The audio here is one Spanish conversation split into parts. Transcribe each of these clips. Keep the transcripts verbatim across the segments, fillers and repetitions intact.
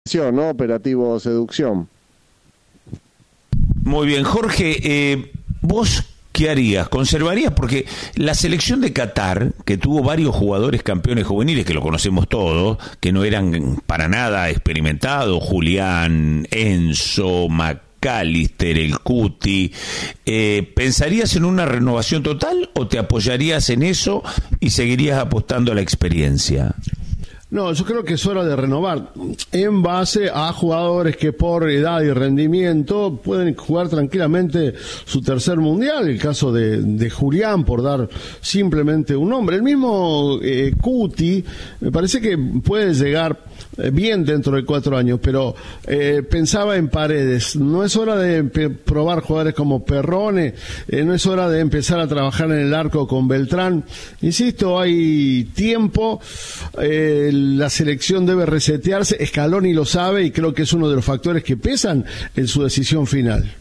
¿no? Operativo Seducción. Muy bien, Jorge, eh, ¿vos qué harías? ¿Conservarías? Porque la selección de Qatar, que tuvo varios jugadores campeones juveniles, que lo conocemos todos, que no eran para nada experimentados, Julián, Enzo, McAllister, el Cuti, eh, ¿pensarías en una renovación total o te apoyarías en eso y seguirías apostando a la experiencia? No, yo creo que es hora de renovar en base a jugadores que por edad y rendimiento pueden jugar tranquilamente su tercer mundial. El caso de, de Julián, por dar simplemente un nombre. El mismo eh, Cuti, me parece que puede llegar bien dentro de cuatro años, pero eh, pensaba en Paredes. No es hora de probar jugadores como Perrone, eh, no es hora de empezar a trabajar en el arco con Beltrán. Insisto, hay tiempo, eh, la selección debe resetearse, Scaloni lo sabe y creo que es uno de los factores que pesan en su decisión final.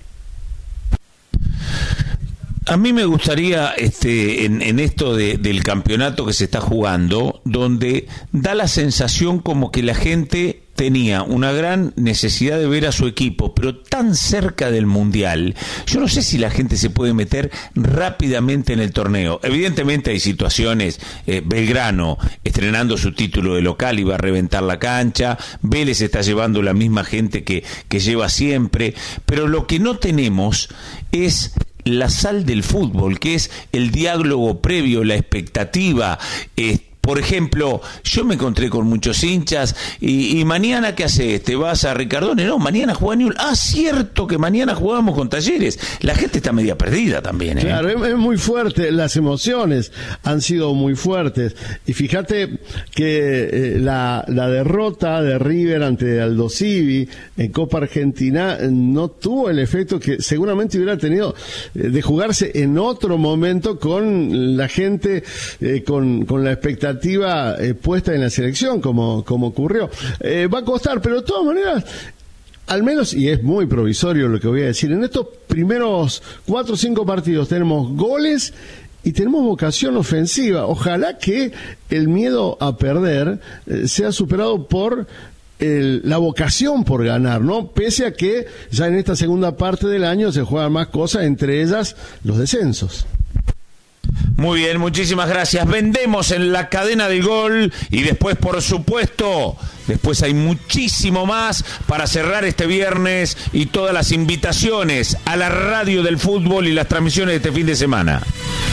A mí me gustaría, este, en, en esto de, del campeonato que se está jugando, donde da la sensación como que la gente tenía una gran necesidad de ver a su equipo, pero tan cerca del Mundial, yo no sé si la gente se puede meter rápidamente en el torneo. Evidentemente hay situaciones, eh, Belgrano estrenando su título de local iba a reventar la cancha, Vélez está llevando la misma gente que, que lleva siempre, pero lo que no tenemos es la sal del fútbol, que es el diálogo previo, la expectativa. eh, Por ejemplo, yo me encontré con muchos hinchas y, y mañana, ¿qué haces? ¿Te vas a Ricardone? No, mañana juega Newell's. Ah, cierto que mañana jugamos con Talleres. La gente está media perdida también, ¿eh? Claro, es, es muy fuerte, las emociones han sido muy fuertes. Y fíjate que eh, la, la derrota de River ante Aldo Civi en Copa Argentina no tuvo el efecto que seguramente hubiera tenido eh, de jugarse en otro momento con la gente, eh, con, con la expectativa Eh, puesta en la selección, como, como ocurrió. Eh, va a costar, pero de todas maneras, al menos, y es muy provisorio lo que voy a decir, en estos primeros cuatro o cinco partidos tenemos goles y tenemos vocación ofensiva. Ojalá que el miedo a perder eh, sea superado por El, la vocación por ganar, ¿no? Pese a que ya en esta segunda parte del año se juegan más cosas, entre ellas los descensos. Muy bien, muchísimas gracias. Vendemos en la cadena del gol y después, por supuesto, después hay muchísimo más para cerrar este viernes y todas las invitaciones a la radio del fútbol y las transmisiones de este fin de semana.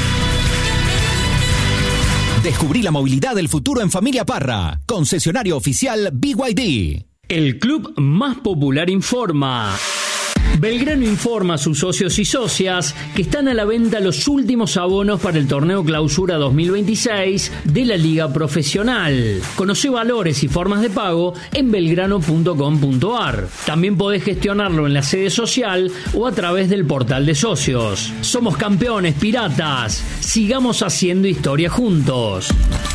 Descubrí la movilidad del futuro en Familia Parra, concesionario oficial B Y D. El club más popular informa. Belgrano informa a sus socios y socias que están a la venta los últimos abonos para el torneo Clausura dos mil veintiséis de la Liga Profesional. Conoce valores y formas de pago en belgrano punto com punto a r. También podés gestionarlo en la sede social o a través del portal de socios. Somos campeones, piratas. Sigamos haciendo historia juntos.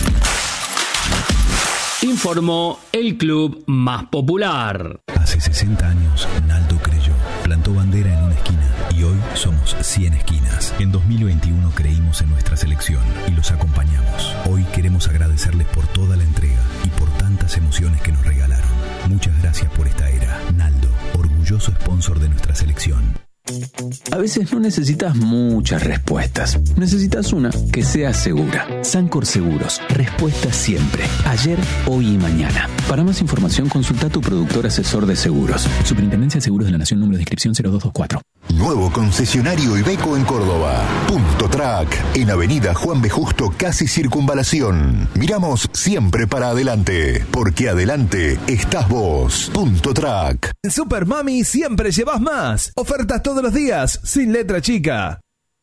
Informó el club más popular. Hace sesenta años, Naldo creyó, plantó bandera en una esquina y hoy somos cien esquinas. En dos mil veintiuno creímos en nuestra selección y los acompañamos. Hoy queremos agradecerles por toda la entrega y por tantas emociones que nos regalaron. Muchas gracias por esta era. Naldo, orgulloso sponsor de nuestra selección. A veces no necesitas muchas respuestas. Necesitas una que sea segura. Sancor Seguros. Respuesta siempre. Ayer, hoy y mañana. Para más información, consulta a tu productor asesor de seguros. Superintendencia de Seguros de la Nación, número de inscripción cero dos dos cuatro. Nuevo concesionario Iveco en Córdoba. Punto Track. En Avenida Juan B. Justo, casi Circunvalación. Miramos siempre para adelante. Porque adelante estás vos. Punto Track. En Super Mami siempre llevas más. Ofertas todos los días, sin letra chica.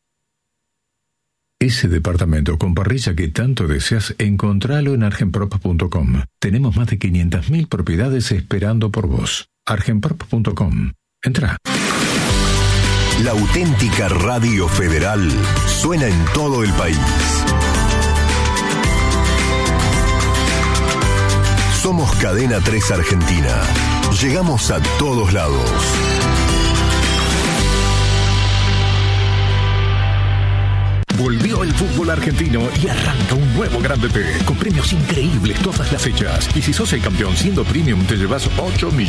Ese departamento con parrilla que tanto deseas, encontralo en argenprop punto com. Tenemos más de quinientas mil propiedades esperando por vos. argenprop punto com. Entrá. La auténtica Radio Federal suena en todo el país. Somos Cadena tres Argentina. Llegamos a todos lados. Volvió el fútbol argentino y arranca un nuevo Grande T, con premios increíbles todas las fechas. Y si sos el campeón siendo premium, te llevas ocho millones